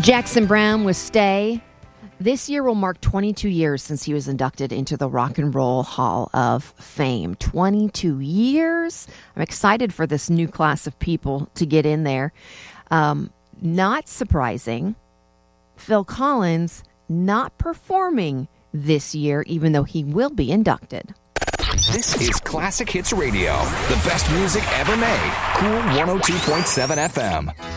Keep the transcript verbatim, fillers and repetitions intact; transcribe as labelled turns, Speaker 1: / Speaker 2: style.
Speaker 1: Jackson Browne with Stay. This year will mark twenty-two years since he was inducted into the Rock and Roll Hall of Fame. twenty-two years. I'm excited for this new class of people to get in there. Um, not surprising, Phil Collins not performing this year, even though he will be inducted.
Speaker 2: This is Classic Hits Radio, the best music ever made. Cool one oh two point seven F M.